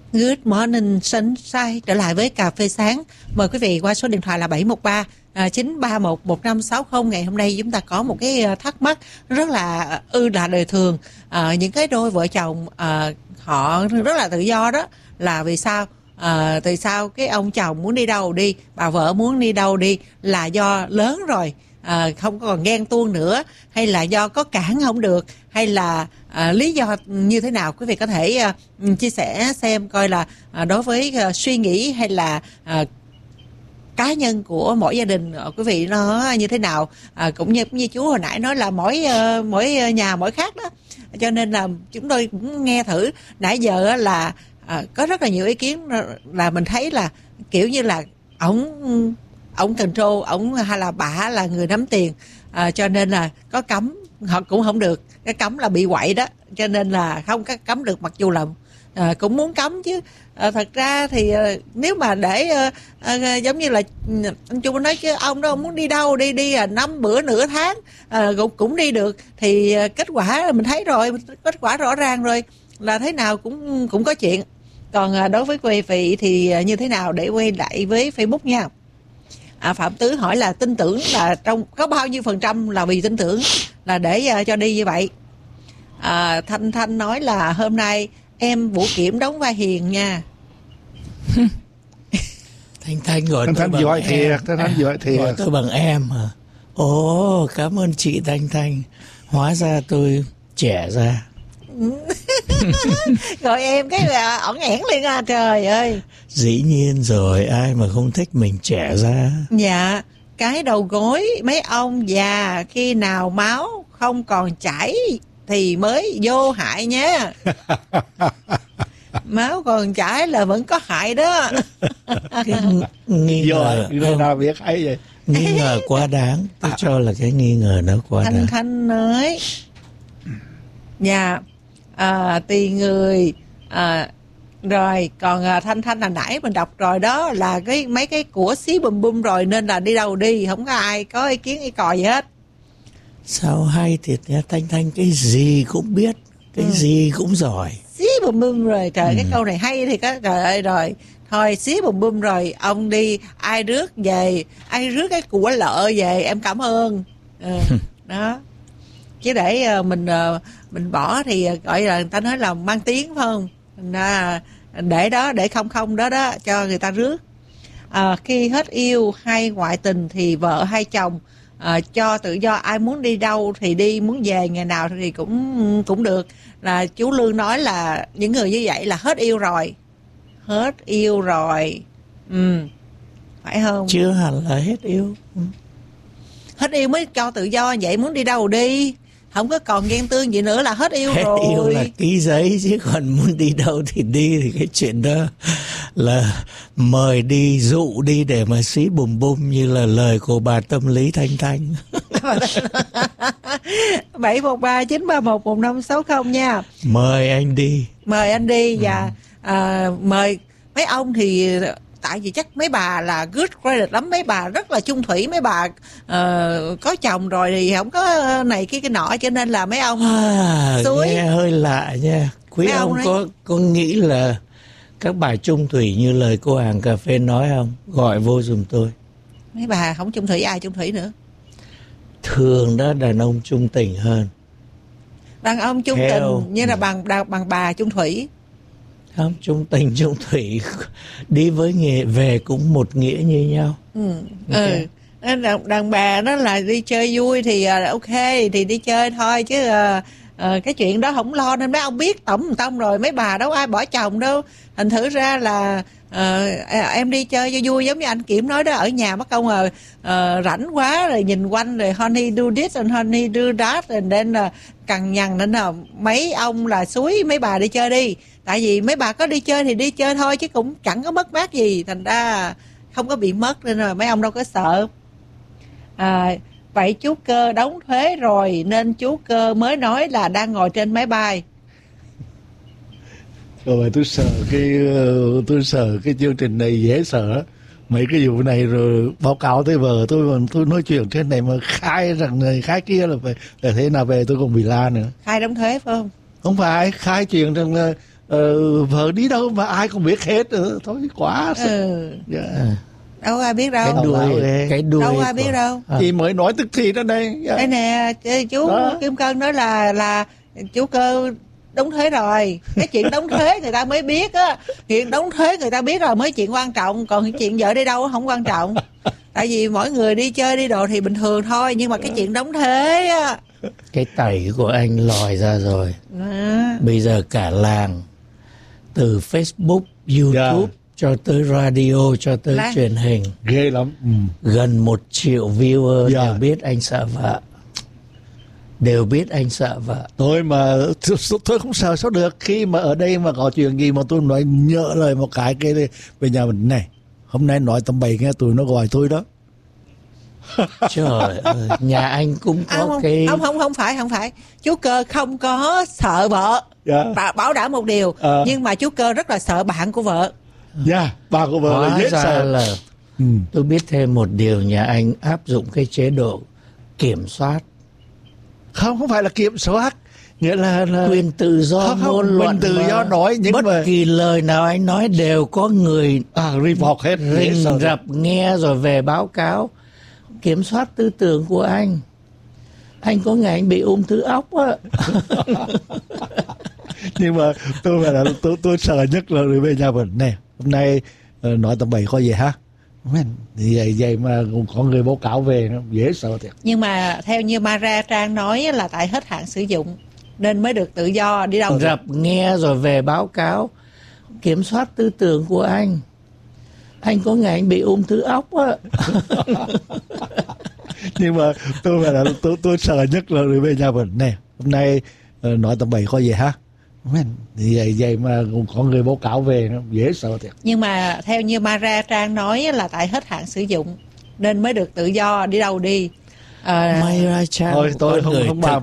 Good morning sunshine, trở lại với cà phê sáng. Mời quý vị qua số điện thoại là 713 931 1560. Ngày hôm nay chúng ta có một cái thắc mắc rất là là đời thường. Những cái đôi vợ chồng họ rất là tự do đó, là vì sao? Tại sao cái ông chồng muốn đi đâu đi, bà vợ muốn đi đâu đi, là do lớn rồi, không còn ghen tuông nữa, hay là do có cản không được, hay là lý do như thế nào? Quý vị có thể chia sẻ xem coi là đối với suy nghĩ hay là cá nhân của mỗi gia đình quý vị nó như thế nào. Cũng như chú hồi nãy nói là mỗi nhà mỗi khác đó, cho nên là chúng tôi cũng nghe thử nãy giờ là có rất là nhiều ý kiến, là mình thấy là kiểu như là ổng control, ổng hay là bả là người nắm tiền, cho nên là có cấm họ cũng không được. Cái cấm là bị quậy đó, cho nên là không có cấm được, mặc dù là cũng muốn cấm chứ. Thật ra thì nếu mà để giống như là anh Trung nói chứ ông đó muốn đi đâu đi 5 bữa nửa tháng cũng đi được, thì kết quả là mình thấy rồi, kết quả rõ ràng rồi, là thế nào cũng có chuyện. Còn đối với quý vị thì như thế nào, để quay lại với Facebook nha. Phạm Tứ hỏi là tin tưởng là trong có bao nhiêu % là vì tin tưởng là để cho đi như vậy. Thanh nói là hôm nay em Vũ Kiểm đóng vai hiền nha. Thanh gọi tôi bằng giỏi em. Thanh giỏi thiệt. Gọi tôi bằng em hả? Ồ, cảm ơn chị Thanh. Hóa ra tôi trẻ ra. Gọi em cái là ỏn ẻn liền à, trời ơi. Dĩ nhiên rồi, ai mà không thích mình trẻ ra. Dạ, cái đầu gối mấy ông già khi nào máu không còn chảy thì mới vô hại nha. Máu còn chảy là vẫn có hại đó. Cái nghi ngờ người nào biết hay vậy? Nghi ngờ quá đáng. Tôi cho là cái nghi ngờ nó quá đáng. Thanh nói dạ, tùy người. Rồi còn Thanh hồi nãy mình đọc rồi đó, là cái mấy cái của xí bùm bum rồi, nên là đi đâu đi không có ai có ý kiến ý cò gì hết. Sao hay thiệt nha, Thanh cái gì cũng biết, cái gì cũng giỏi. Xí bùm bum rồi, trời cái câu này hay thì có, trời ơi. Rồi thôi, xí bùm bum rồi, ông đi ai rước về, ai rước cái của lợ về em cảm ơn. Đó, chứ để mình bỏ thì gọi là người ta nói là mang tiếng, phải không? Để đó, để không đó cho người ta rước. Khi hết yêu hay ngoại tình thì vợ hay chồng cho tự do, ai muốn đi đâu thì đi, muốn về ngày nào thì cũng được. Là chú Lương nói là những người như vậy là hết yêu rồi. Phải không? Chưa hẳn là hết yêu. Hết yêu mới cho tự do, vậy muốn đi đâu đi, không có còn ghen tương gì nữa là hết yêu hết rồi. Hết yêu là ký giấy, chứ còn muốn đi đâu thì đi, thì cái chuyện đó là mời đi, dụ đi để mà xí bùm bum như là lời của bà tâm lý Thanh. 713 931 1560 nha. Mời anh đi. Và mời mấy ông thì tại vì chắc mấy bà là good credit lắm, mấy bà rất là chung thủy, mấy bà có chồng rồi thì không có này cái nọ, cho nên là mấy ông suối. Nghe hơi lạ nha. Quý ông có nghĩ là các bà chung thủy như lời cô hàng cà phê nói không? Gọi vô giùm tôi. Mấy bà không chung thủy, ai chung thủy nữa? Thường đó đàn ông chung tình hơn. Đàn ông chung tình như là bằng bà chung thủy. Không, chung tình chung thủy đi với nghề về cũng một nghĩa như nhau. Okay. Đàn bà đó là đi chơi vui thì ok, thì đi chơi thôi, chứ cái chuyện đó không lo, nên mấy ông biết tổng rồi. Mấy bà đâu ai bỏ chồng đâu, thành thử ra là em đi chơi cho vui, giống như anh Kiểm nói đó, ở nhà mất công rảnh quá rồi nhìn quanh rồi honey do this and honey do that, rồi nên là cằn nhằn, nên là mấy ông là xúi mấy bà đi chơi đi. Tại vì mấy bà có đi chơi thì đi chơi thôi, chứ cũng chẳng có mất mát gì, thành ra không có bị mất, nên là mấy ông đâu có sợ. Vậy chú Cơ đóng thuế rồi nên chú Cơ mới nói là đang ngồi trên máy bay. Rồi tôi sợ cái chương trình này dễ sợ. Mấy cái vụ này rồi báo cáo tới vợ tôi nói chuyện trên này mà khai rằng này khai kia là phải thế nào về tôi còn bị la nữa. Khai đóng thuế phải không? Không phải khai chuyện rằng là vợ đi đâu mà ai cũng biết hết, thôi quá sợ. Đâu ai biết đâu. Cái đuôi đâu ai biết đâu. Chị mới nói tức thì đó đây. Đây nè, chú đó. Kim Cân nói là chú Cơ đóng thuế rồi. Cái chuyện đóng thuế người ta mới biết á. Chuyện đóng thuế người ta biết rồi mới chuyện quan trọng. Còn chuyện vợ đi đâu không quan trọng. Tại vì mỗi người đi chơi đi đồ thì bình thường thôi. Nhưng mà cái chuyện đóng thuế á, cái tẩy của anh lòi ra rồi. Bây giờ cả làng, từ Facebook, YouTube cho tới radio, cho tới truyền hình, ghê lắm. Gần 1 triệu viewer đều biết anh sợ vợ. Đều biết anh sợ vợ. Tôi không sợ sao được. Khi mà ở đây mà có chuyện gì mà tôi nói nhớ lời một cái về nhà mình này, hôm nay nói tầm bậy nghe tụi nó gọi tôi đó. Trời ơi, nhà anh cũng có không phải chú Cơ không có sợ vợ. Bảo đảm một điều, nhưng mà chú Cơ rất là sợ bạn của vợ. Bạn của vợ là dễ sợ. Là tôi biết thêm một điều, nhà anh áp dụng cái chế độ kiểm soát. Không phải là kiểm soát, nghĩa là quyền tự do ngôn luận, quyền tự do nói, nhưng bất kỳ lời nào anh nói đều có người report hết, rình rập nghe rồi về báo cáo. Kiểm soát tư tưởng của anh. Anh có ngày anh bị ung thư óc á. Nhưng mà tôi sợ nhất là về nhà mình nè, hôm nay nói tầm bậy có gì hả? Vậy mà có người báo cáo về, nó dễ sợ thiệt. Nhưng mà theo như Mara Trang nói là tại hết hạn sử dụng nên mới được tự do đi đâu. Rập nghe rồi về báo cáo. Kiểm soát tư tưởng của anh. Anh có ngày anh bị ung thư óc á. Nhưng mà tôi sợ nhất là về nhà mình nè, hôm nay nói tầm bậy có gì hả? Vậy mà có người báo cáo về, nó dễ sợ thiệt. Nhưng mà theo như Mara Trang nói là tại hết hạn sử dụng nên mới được tự do đi đâu đi. Mara Trang thôi tôi không